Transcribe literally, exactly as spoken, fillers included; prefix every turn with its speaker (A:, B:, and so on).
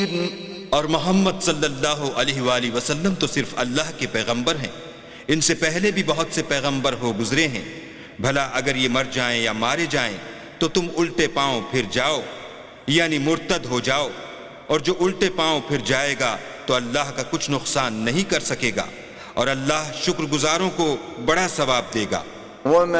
A: और मोहम्मद सल्लल्लाहु अलैहि वसल्लम तो सिर्फ अल्लाह के पैगंबर हैं। इनसे पहले भी बहुत से पैगंबर हो गुजरे हैं। भला अगर ये मर जाएं या मारे जाएं तो तुम उल्टे पांव फिर जाओ, यानी मुर्तद हो जाओ। और जो उल्टे पांव फिर जाएगा तो अल्लाह का कुछ नुकसान नहीं कर सकेगा और अल्लाह शुक्रगुजारों को बड़ा सवाब देगा।